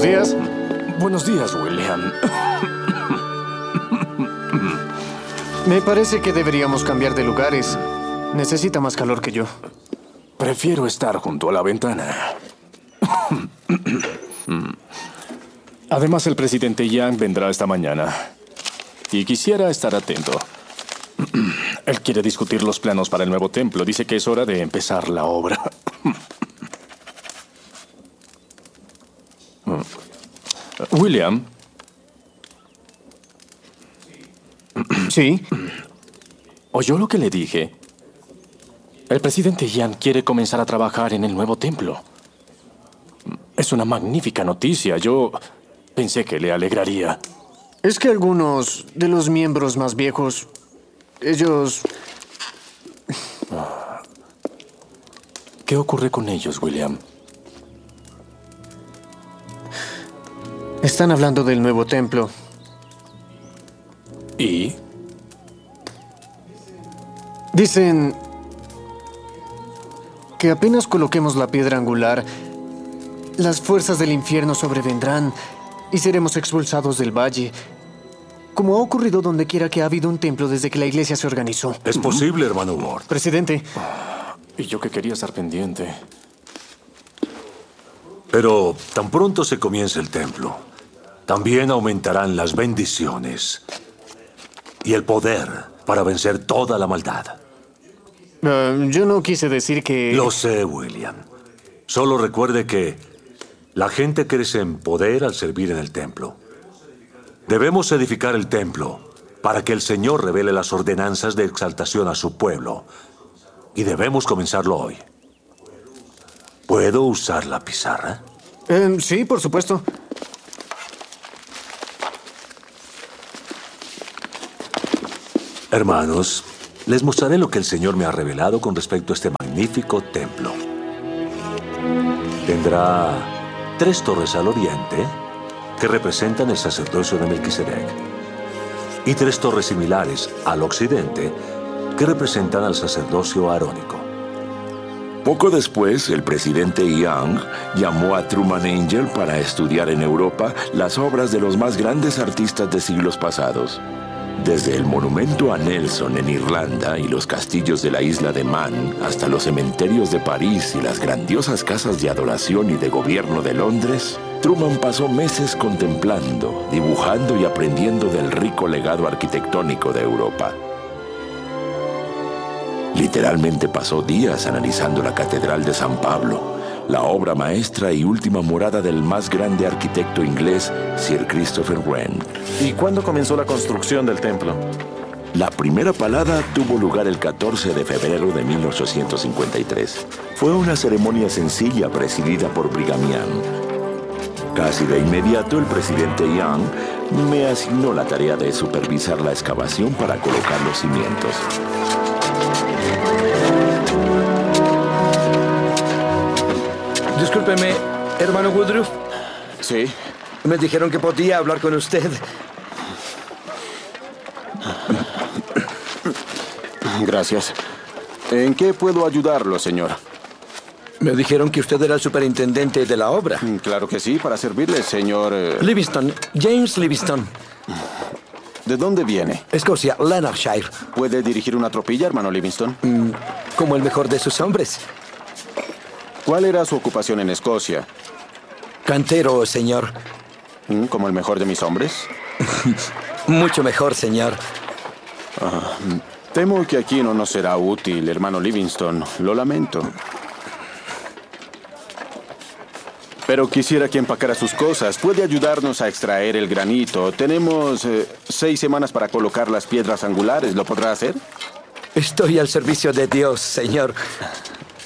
días. Buenos días, William. Me parece que deberíamos cambiar de lugares. Necesita más calor que yo. Prefiero estar junto a la ventana. Además, el presidente Yang vendrá esta mañana. Y quisiera estar atento. Él quiere discutir los planos para el nuevo templo. Dice que es hora de empezar la obra. William. Sí. ¿Oyó lo que le dije? El presidente Yang quiere comenzar a trabajar en el nuevo templo. Es una magnífica noticia. Yo pensé que le alegraría. Es que algunos de los miembros más viejos, ellos... ¿Qué ocurre con ellos, William? Están hablando del nuevo templo. ¿Y? Dicen que apenas coloquemos la piedra angular, las fuerzas del infierno sobrevendrán y seremos expulsados del valle, como ha ocurrido donde quiera que ha habido un templo desde que la iglesia se organizó. Es posible, hermano Ward. Presidente. Y yo que quería estar pendiente. Pero tan pronto se comience el templo, también aumentarán las bendiciones y el poder para vencer toda la maldad. Yo no quise decir que... Lo sé, William. Solo recuerde que la gente crece en poder al servir en el templo. Debemos edificar el templo para que el Señor revele las ordenanzas de exaltación a su pueblo. Y debemos comenzarlo hoy. ¿Puedo usar la pizarra? Sí, por supuesto. Hermanos, les mostraré lo que el Señor me ha revelado con respecto a este magnífico templo. Tendrá 3 torres al oriente, que representan el sacerdocio de Melquisedec, y 3 torres similares al occidente, que representan al sacerdocio arónico. Poco después, el presidente Yang llamó a Truman Angell para estudiar en Europa las obras de los más grandes artistas de siglos pasados. Desde el monumento a Nelson en Irlanda y los castillos de la isla de Man, hasta los cementerios de París y las grandiosas casas de adoración y de gobierno de Londres, Truman pasó meses contemplando, dibujando y aprendiendo del rico legado arquitectónico de Europa. Literalmente pasó días analizando la Catedral de San Pablo, la obra maestra y última morada del más grande arquitecto inglés, Sir Christopher Wren. ¿Y cuándo comenzó la construcción del templo? La primera palada tuvo lugar el 14 de febrero de 1853. Fue una ceremonia sencilla presidida por Brigham Young. Casi de inmediato, el presidente Young me asignó la tarea de supervisar la excavación para colocar los cimientos. Discúlpeme, hermano Woodruff. Sí. Me dijeron que podía hablar con usted. Gracias. ¿En qué puedo ayudarlo, señor? Me dijeron que usted era el superintendente de la obra. Claro que sí, para servirle, señor... Livingston, James Livingston. ¿De dónde viene? Escocia, Lanarkshire. ¿Puede dirigir una tropilla, hermano Livingston? Como el mejor de sus hombres. ¿Cuál era su ocupación en Escocia? Cantero, señor. ¿Como el mejor de mis hombres? Mucho mejor, señor. Temo que aquí no nos será útil, hermano Livingston. Lo lamento. Pero quisiera que empacara sus cosas. Puede ayudarnos a extraer el granito. Tenemos 6 semanas para colocar las piedras angulares. ¿Lo podrá hacer? Estoy al servicio de Dios, señor.